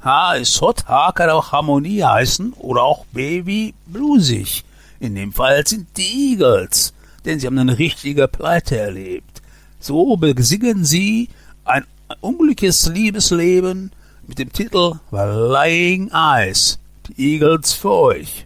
H ist hot, H kann auch Harmonie heißen oder auch B wie bluesig. In dem Fall sind die Eagles, denn sie haben eine richtige Pleite erlebt. So besingen sie ein unglückliches Liebesleben mit dem Titel Lying Eyes. Die Eagles für euch.